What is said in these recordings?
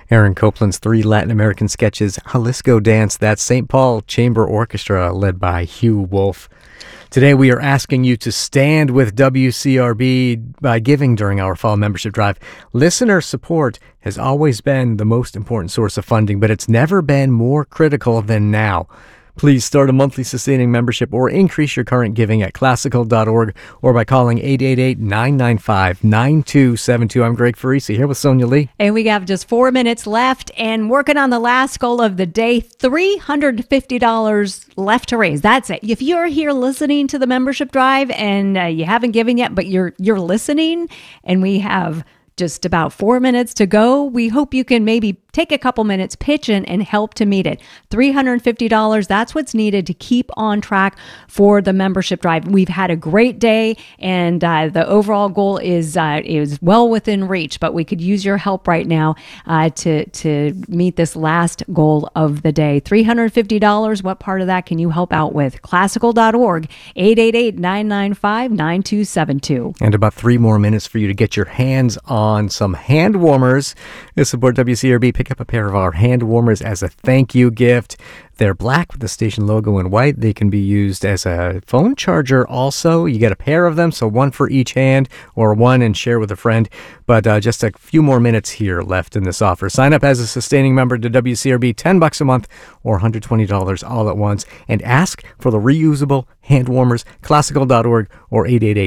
Aaron Copland's 3 Latin American sketches, Jalisco Dance, that's St. Paul Chamber Orchestra led by Hugh Wolf. Today we are asking you to stand with WCRB by giving during our fall membership drive. Listener support has always been the most important source of funding, but it's never been more critical than now. Please start a monthly sustaining membership or increase your current giving at classical.org or by calling 888-995-9272. I'm Greg Farisi here with Sonia Lee. And we have just 4 minutes left and working on the last goal of the day, $350 left to raise. That's it. If you're here listening to the membership drive and you haven't given yet, but you're listening and we have just about 4 minutes to go, we hope you can maybe take a couple minutes, pitch in, and help to meet it. $350, that's what's needed to keep on track for the membership drive. We've had a great day, and the overall goal is well within reach, but we could use your help right now to meet this last goal of the day. $350, what part of that can you help out with? Classical.org, 888-995-9272. And about 3 more minutes for you to get your hands on some hand warmers to support WCRB. Pick up a pair of our hand warmers as a thank you gift. They're black with the station logo in white. They can be used as a phone charger also. You get a pair of them, so one for each hand or one and share with a friend. But just a few more minutes here left in this offer. Sign up as a sustaining member to WCRB, $10 a month or $120 all at once, and ask for the reusable hand warmers, classical.org or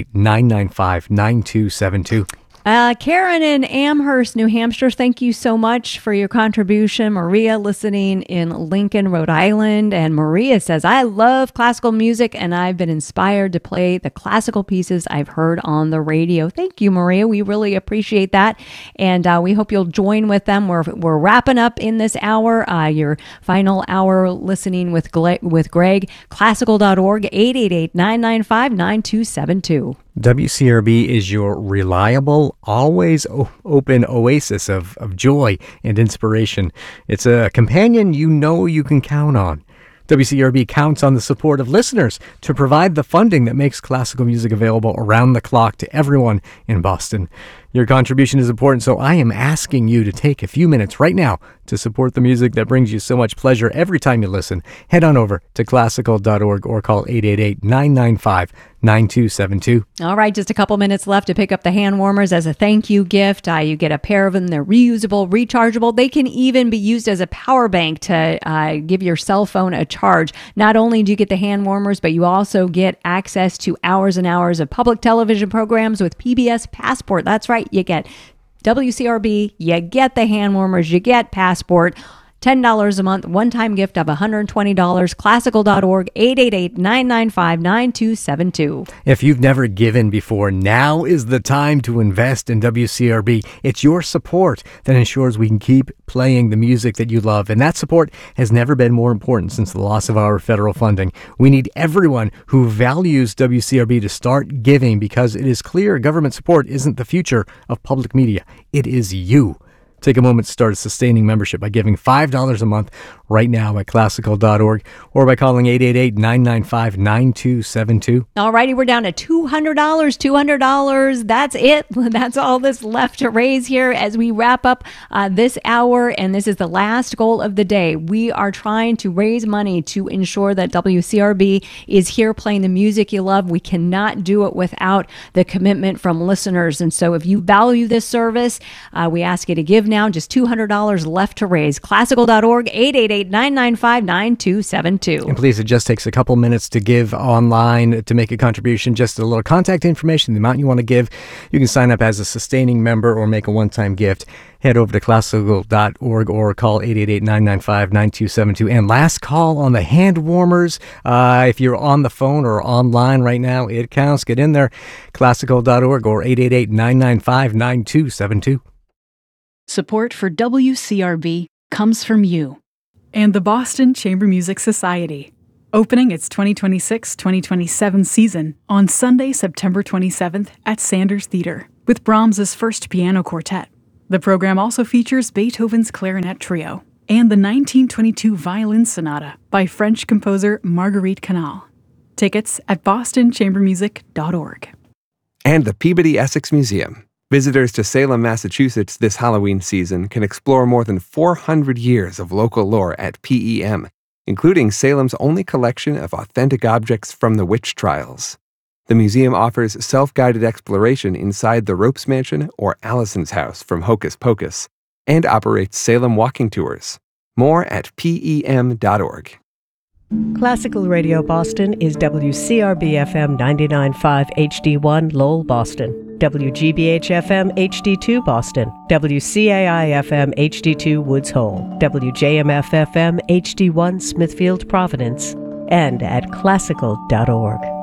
888-995-9272. Karen in Amherst, New Hampshire, thank you so much for your contribution. Maria listening in Lincoln, Rhode Island. And Maria says, I love classical music and I've been inspired to play the classical pieces I've heard on the radio. Thank you, Maria. We really appreciate that. And we hope you'll join with them. We're wrapping up in this hour, your final hour listening with Greg. Classical.org, 888-995-9272. WCRB is your reliable, always open oasis of joy and inspiration. It's a companion you know you can count on. WCRB counts on the support of listeners to provide the funding that makes classical music available around the clock to everyone in Boston. Your contribution is important, so I am asking you to take a few minutes right now to support the music that brings you so much pleasure every time you listen. Head on over to classical.org or call 888-995-9272. All right, just a couple minutes left to pick up the hand warmers as a thank you gift. You get a pair of them. They're reusable, rechargeable. They can even be used as a power bank to give your cell phone a charge. Not only do you get the hand warmers, but you also get access to hours and hours of public television programs with PBS Passport. That's right. You get WCRB, you get the hand warmers, you get Passport. $10 a month, one-time gift of $120, classical.org, 888-995-9272. If you've never given before, now is the time to invest in WCRB. It's your support that ensures we can keep playing the music that you love, and that support has never been more important since the loss of our federal funding. We need everyone who values WCRB to start giving because it is clear government support isn't the future of public media. It is you. Take a moment to start a sustaining membership by giving $5 a month right now at classical.org or by calling 888-995-9272. All righty, we're down to $200. That's it. That's all that's left to raise here as we wrap up this hour, and this is the last goal of the day. We are trying to raise money to ensure that WCRB is here playing the music you love. We cannot do it without the commitment from listeners, and so if you value this service, we ask you to give now. Just $200 left to raise. Classical.org, 888-995-9272. And please, it just takes a couple minutes to give online to make a contribution. Just a little contact information, the amount you want to give. You can sign up as a sustaining member or make a one-time gift. Head over to classical.org or call 888-995-9272. And last call on the hand warmers. If you're on the phone or online right now, it counts. Get in there. Classical.org or 888-995-9272. Support for WCRB comes from you and the Boston Chamber Music Society, opening its 2026-2027 season on Sunday, September 27th at Sanders Theater with Brahms's First Piano Quartet. The program also features Beethoven's Clarinet Trio and the 1922 Violin Sonata by French composer Marguerite Canal. Tickets at bostonchambermusic.org. And the Peabody Essex Museum, Visitors to Salem, Massachusetts this Halloween season can explore more than 400 years of local lore at PEM, including Salem's only collection of authentic objects from the witch trials. The museum offers self-guided exploration inside the Ropes Mansion or Allison's house from Hocus Pocus, and operates Salem walking tours. More at PEM.org. Classical Radio Boston is WCRB-FM 99.5 HD1 Lowell, Boston, WGBH-FM HD2 Boston, WCAI-FM HD2 Woods Hole, WJMF-FM HD1 Smithfield, Providence, and at classical.org.